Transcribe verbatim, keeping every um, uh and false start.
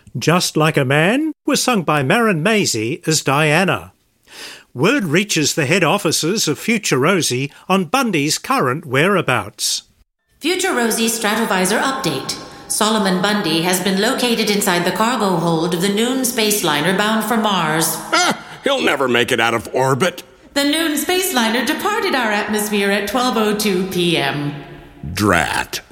Just Like a Man was sung by Maren Maisie as Diana. Word reaches the head offices of Future Rosie on Bundy's current whereabouts. Future Rosie Stratovisor update. Solomon Bundy has been located inside the cargo hold of the Noon Spaceliner bound for Mars. Ah, he'll never make it out of orbit. The Noon Spaceliner departed our atmosphere at twelve oh two p.m. Drat.